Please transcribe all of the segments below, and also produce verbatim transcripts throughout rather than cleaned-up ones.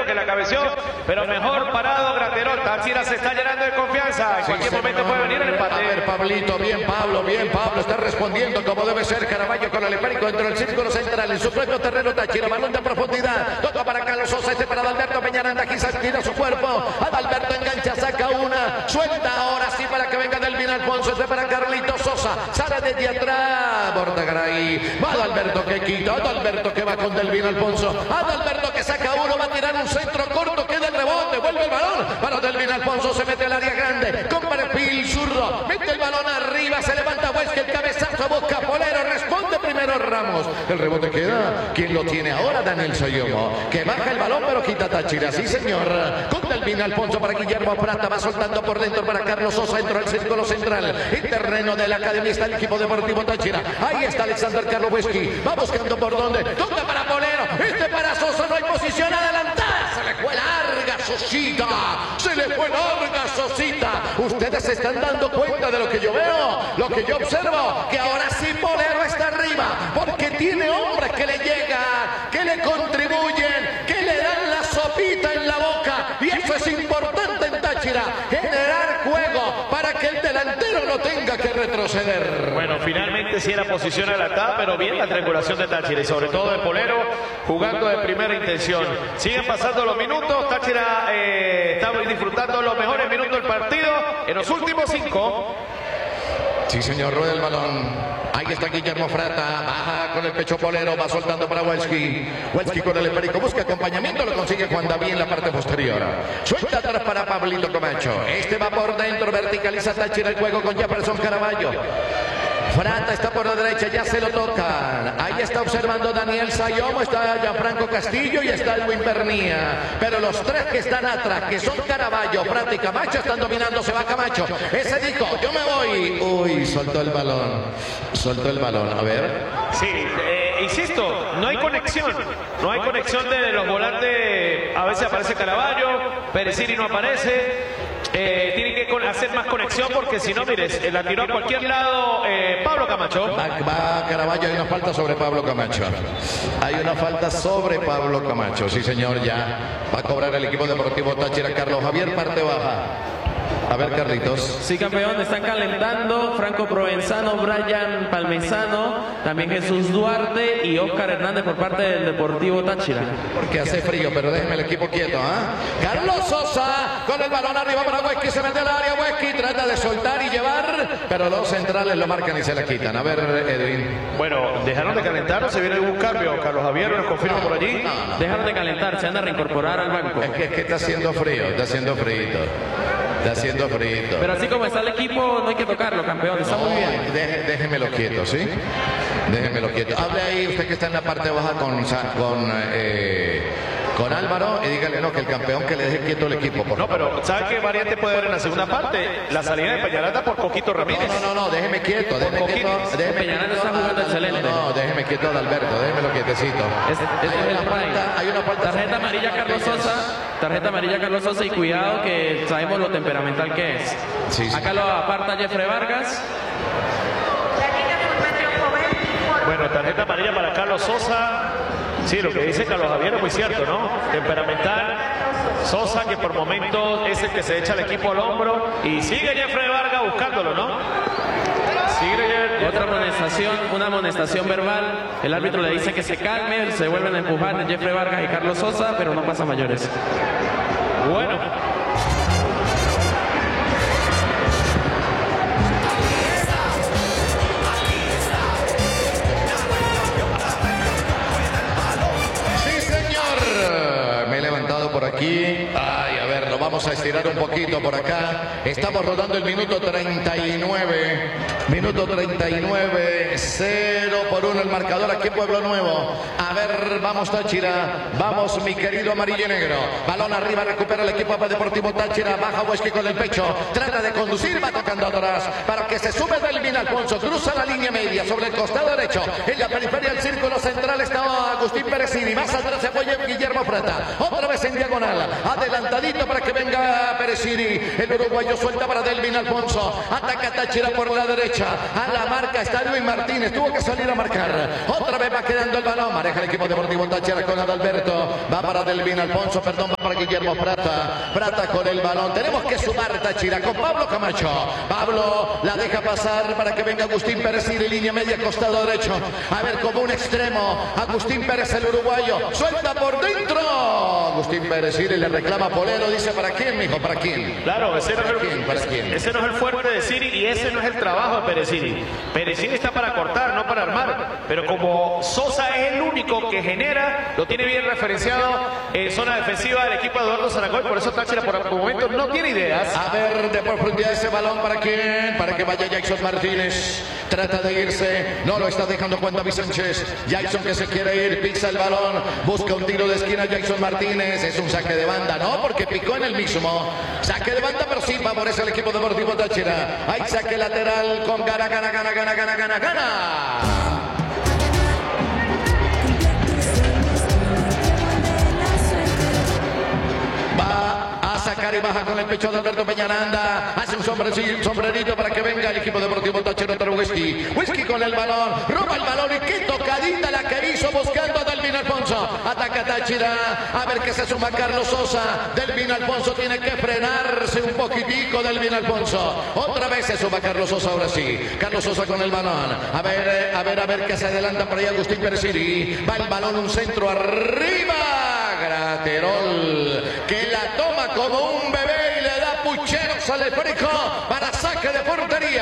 que la cabeció, pero mejor parado Graterol. Táchira se está llenando de confianza. En Sí, cualquier señor. momento puede venir el empate. A ver, Pablito, bien Pablo, bien Pablo, está respondiendo como debe ser. Caraballo con el Epérico dentro del círculo central, en su propio terreno. Táchira, balón de profundidad, toca para Carlos Sosa, este para Adalberto Peñaranda, quizás tira su cuerpo. Adalberto engancha, saca una, suelta ahora sí para que venga Delvin Alfonso, este para Carlitos Sosa, sale desde atrás, Bordagaray, va Adalberto que quita, Adalberto que va con Delvin Alfonso, Adalberto que saca uno, va a tirar un centro corto, queda el rebote, vuelve el balón para Delvin Alfonso, se mete al área grande, con perfil zurdo, mete el balón arriba, se levanta Huesca, el cabezazo, busca Polero, responde primero Ramos, el rebote queda, ¿quién lo tiene ahora? Daniel Sayomo, que baja el balón pero quita Táchira, sí señor, con Delvin Alfonso para Guillermo Prata, va soltando por dentro para Carlos Sosa, dentro del círculo central, el terreno de la academia está el equipo deportivo Táchira, ahí está Alexander Carlos Huesqui, va buscando por dónde, toca para Polero, este para Sosa, no hay posición adelantada, se le fue larga Sosita, se le fue larga Sosita, ustedes se están dando cuenta de lo que yo veo, lo que yo observo, que ahora sí Polero está arriba, porque tiene hombres que le llegan, que le contribuyen, que le dan la sopita en la boca, y eso es importante en Táchira, generar juego para que el delantero no tenga que retroceder. Bueno, finalmente sí era posición adelantada, pero bien la triangulación de Táchira y sobre todo de Polero jugando de primera intención. Siguen pasando los minutos, Táchira eh, está disfrutando los mejores minutos del partido en los últimos cinco. Sí, señor, rueda el balón. Ahí está Guillermo Frata, baja con el pecho Polero, va soltando para Huesqui. Huesqui con el Epérico, busca acompañamiento, lo consigue Juan David en la parte posterior. Suelta atrás para Pablito Camacho. Este va por dentro, verticaliza Táchira el juego con Jefferson Caraballo. Frata está por la derecha, ya se lo tocan. Ahí está observando Daniel Sayomo, está Gianfranco Castillo y está Edwin Pernía. Pero los tres que están atrás, que son Caraballo, Frata y Camacho, están dominando. Se va Camacho. Ese dijo, yo me voy. Uy, soltó el balón. Soltó el balón. A ver. Sí, eh, insisto, no hay conexión. No hay conexión de los volantes. A veces aparece Caraballo, Perecini no aparece. Eh, tiene que hacer más conexión porque si no, mires, la tiró a cualquier lado eh, Pablo Camacho. Va, va Caraballo, hay una falta sobre Pablo Camacho. Hay una falta sobre Pablo Camacho, sí señor, ya. Va a cobrar el equipo deportivo Táchira. Carlos Javier, parte baja. A ver, Carlitos. Sí, campeón, están calentando Franco Provenzano, Brian Palmesano, también Jesús Duarte y Oscar Hernández por parte del Deportivo Táchira. Porque hace frío, pero déjeme el equipo quieto, ¿ah? ¿eh? Carlos Sosa con el balón arriba para Huesqui, se mete al área, Huesqui trata de soltar y llevar, pero los centrales lo marcan y se la quitan. A ver, Edwin. Bueno, dejaron de calentar o se viene un cambio. Carlos Javier nos confirma por allí. No, no. Dejaron de calentar, se anda a reincorporar al banco. Es que, es que está haciendo frío, está haciendo frío. Está haciendo frío. Pero así como está el equipo, no hay que tocarlo, campeón. Está no, muy bien. Deje, déjemelo quieto, ¿sí? Déjemelo quieto. Hable ahí usted que está en la parte baja con, con, eh, con Álvaro y dígale no, que el campeón que le deje quieto el equipo. Por no, pero ¿sabe qué variante puede haber en la segunda parte? La salida de Peñaranda por Coquito Ramírez. No, no, no, no, déjeme quieto. Déjeme por quieto. Déjeme Peñaranda quieto, está jugando excelente. No, déjeme quieto a Alberto, déjemelo quietecito. Es, es hay, el una falta, hay una falta. Tarjeta amarilla Carlos Sosa. Tarjeta amarilla Carlos Sosa y cuidado que sabemos lo temperamental que es. Sí, sí. Acá lo aparta Jeffrey Vargas. Bueno, tarjeta amarilla para Carlos Sosa. Sí, lo que dice Carlos Javier es muy cierto, ¿no? Temperamental. Sosa, que por momentos es el que se echa el equipo al hombro. Y sigue Jeffrey Vargas buscándolo, ¿no? Sigue Otra amonestación, una amonestación verbal. El árbitro le dice que se calme, se vuelven a empujar Jeffrey Vargas y Carlos Sosa, pero no pasa mayores. Bueno. Por aquí, ay, a ver, lo vamos a estirar un poquito por acá. Estamos rodando el minuto treinta y nueve, minuto treinta y nueve, cero por uno el marcador aquí en Pueblo Nuevo. A ver, vamos Táchira, vamos mi querido amarillo y negro. Balón arriba, recupera el equipo Deportivo Táchira, baja Huesqui con el pecho, trata de conducir, va tocando atrás para que se sube Delvin Alfonso, cruza la línea media sobre el costado derecho. En la periferia del círculo central está Agustín Perecini, más atrás se apoya Guillermo Frata, otra vez en diagonal diagonal. Adelantadito para que venga Peresiri. El uruguayo suelta para Delvin Alfonso. Ataca Táchira por la derecha. A la marca está Luis Martínez. Tuvo que salir a marcar. Otra vez va quedando el balón. Maneja el equipo deportivo Táchira con Adalberto. Va para Delvin Alfonso. Perdón, va para Guillermo Prata. Prata con el balón. Tenemos que sumar Táchira con Pablo Camacho. Pablo la deja pasar para que venga Agustín Pérez y línea media costado derecho. A ver, como un extremo. Agustín Pérez, el uruguayo. Suelta por dentro. Agustín Pérez y le reclama Polero. Dice, ¿para quién, mijo? ¿Para quién? Claro, ese no, ¿Para es el, quién? ¿Para quién? ese no es el fuerte de Siri y ese no es el trabajo de Peresiri. Peresiri está para cortar, no para armar. Pero como Sosa es el único que genera, lo tiene bien referenciado en zona defensiva del equipo de Eduardo Zaragoza. Por eso Táchira por el momento no tiene ideas. A ver, de profundidad ese balón, ¿para quién? Para que vaya Jackson Martínez. Trata de irse, no lo está dejando Juan David Sánchez. Jackson que se quiere ir, pisa el balón, busca un tiro de esquina Jackson Martínez. Es un saque de banda, ¿no? Porque picó en el mismo. Saque de banda, pero sí favorece al equipo deportivo Táchira. Hay saque lateral con gana, gana, gana, gana, gana, gana, gana. Va a sacar y baja con el pecho de Alberto Peñaranda. Hace un sombrerito para que venga el equipo deportivo Táchira entre Whisky. Whisky con el balón. Roba el balón y qué tocadita la que hizo buscando a Delvin Alfonso. Ataca Táchira. A ver qué se suma Carlos Sosa. Delvin Alfonso tiene que frenarse un poquitico. Delvin Alfonso. Otra vez se suma Carlos Sosa ahora sí. Carlos Sosa con el balón. A ver, a ver, a ver qué se adelanta por ahí Agustín Peresiri. Va el balón, un centro arriba. Graterol que la toma como un bebé y le da pucheros al esférico para saque de portería.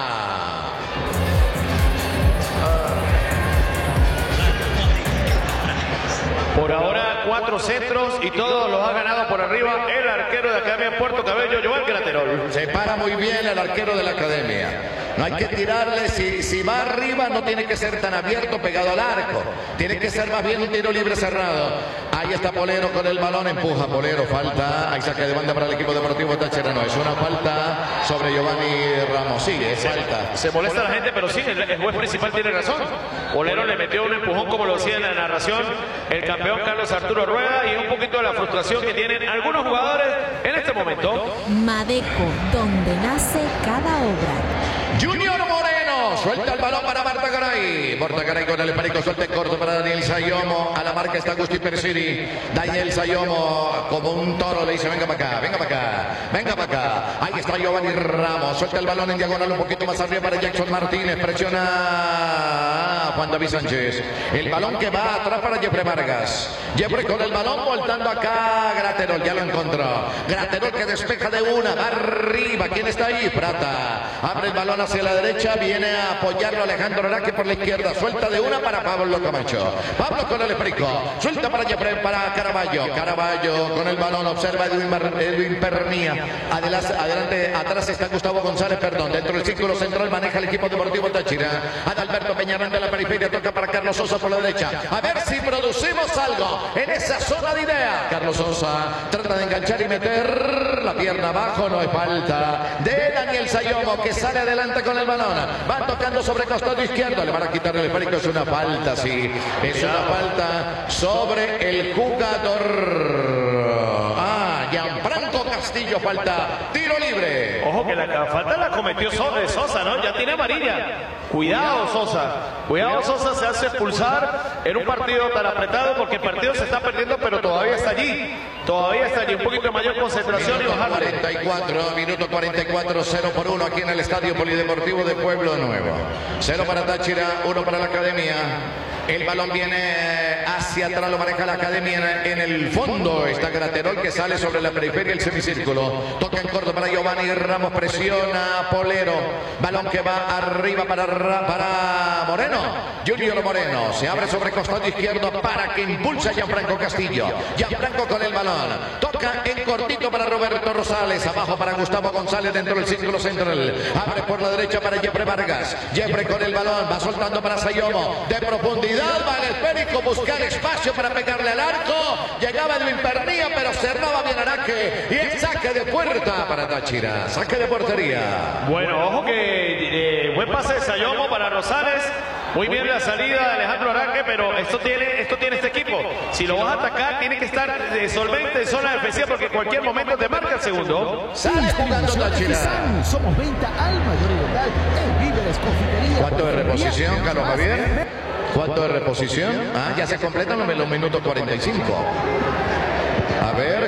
Por ahora cuatro centros y todos los ha ganado por arriba el arquero de Academia Puerto Cabello, Joan Graterol. Se para muy bien el arquero de la Academia. No hay que tirarle, si, si va arriba no tiene que ser tan abierto pegado al arco. Tiene que ser más bien un tiro libre cerrado. Ahí está Polero con el balón, empuja Polero, falta. Hay saque de banda para el equipo deportivo Táchira. No, es una falta sobre Giovanni Ramos. Sí, es falta. Se molesta la gente, pero sí, el, el juez principal tiene razón. Polero le metió un empujón, como lo decía en la narración el campeón Carlos Arturo Rueda, y un poquito de la frustración que tienen algunos jugadores en este momento. Madeco, donde nace cada obra. Junior Moreno, suelta el balón para Marta Garay. Marta Garay con el perico, suelta el corto para Daniel Sayomo. A la marca está Agustín Peresiri. Daniel Sayomo, como un toro, le dice: venga para acá, venga para acá, venga para acá. Ahí está Giovanni Ramos, suelta el balón en diagonal un poquito más arriba para Jackson Martínez. Presiona a Juan David Sánchez. El balón que va atrás para Jeffrey Vargas. Jeffrey con el balón voltando acá. Graterol, ya lo encontró. Graterol que despeja de una, va arriba. ¿Quién está ahí? Prata. Abre el balón hacia la derecha, viene a apoyarlo Alejandro Araque por la izquierda, suelta de una para Pablo Camacho. Pablo con el esférico, suelta para Jeffrey, para Caraballo. Caraballo con el balón, observa Edwin, Edwin Pernía. Adelante, adelante, atrás está Gustavo González, perdón. Dentro del círculo central maneja el equipo deportivo Táchira. Adalberto Peñaranda en la periferia, toca para Carlos Sosa por la derecha. A ver si producimos algo en esa zona de idea. Carlos Sosa trata de enganchar y meter la pierna abajo, no hay falta de Daniel Sayomo que sale adelante con el balón, va tocando sobre costado izquierdo, le van a quitar el esférico, es una falta, sí, es una falta sobre el jugador. Ah, Gianfranco Castillo, falta, tiro libre. Ojo que la falta la cometió Sosa, ¿no? Ya tiene amarilla. Cuidado Sosa, cuidado Sosa, se hace expulsar en un partido tan apretado porque el partido se está perdiendo, pero todavía está allí, todavía está allí, un poquito de mayor concentración. Minuto y cuarenta y cuatro, minuto cuarenta y cuatro, cero por uno aquí en el Estadio Polideportivo de Pueblo Nuevo. Cero para Táchira, uno para la Academia. El balón viene hacia atrás, lo maneja la Academia en el fondo. Está Graterol que sale sobre la periferia del semicírculo. Toca en corto para Giovanni Ramos, presiona Polero. Balón que va arriba para, para Moreno. Junior Moreno se abre sobre costado izquierdo para que impulse a Gianfranco Castillo. Gianfranco con el balón. Toca en cortito para Roberto Rosales. Abajo para Gustavo González dentro del círculo central. Abre por la derecha para Jeffrey Vargas. Jeffrey con el balón. Va soltando para Sayomo. De profundidad. Va el esférico, buscar espacio para pegarle al arco. Llegaba Edwin Pernía, pero cerraba bien Araque. Y el saque saque de puerta para Táchira. Saque de portería. Bueno, ojo que eh, buen pase de Sayomo para Rosales. Muy bien la salida de Alejandro Aranque, pero esto tiene, esto tiene este equipo. Si lo vas a atacar, tiene que estar eh, solvente en zona defensiva porque en cualquier momento te marca el segundo. Sale jugando Táchira. Somos venta al mayor y local en Víveres Confitería. ¿Cuánto de reposición, Carlos Javier? ¿Cuánto de reposición? Ah, ya se completan los minutos cuarenta y cinco. A ver.